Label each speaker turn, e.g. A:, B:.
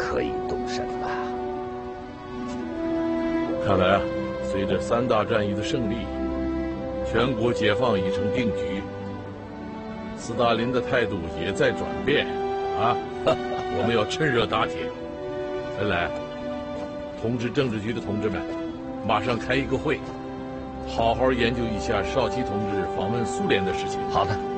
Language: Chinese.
A: 可以动身了。
B: 看来啊，随着3大战役的胜利，全国解放已成定局。斯大林的态度也在转变啊，我们要趁热打铁。恩来，通知政治局的同志们，马上开一个会，好好研究一下少奇同志访问苏联的事情。
A: 好的。